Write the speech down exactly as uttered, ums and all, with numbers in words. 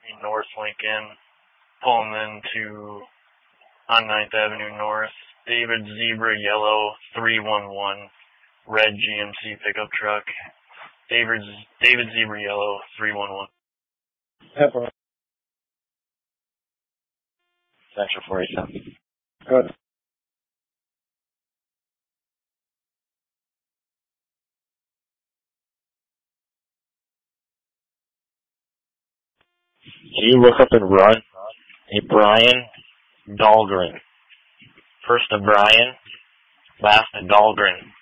North Lincoln, pulling into on Ninth Avenue North. David Zebra Yellow three one one, red G M C pickup truck. David David Zebra Yellow three one one. Pepper. Central forty-seven. Good. Can you look up and run a Brian Dahlgren? First a Brian, last a Dahlgren.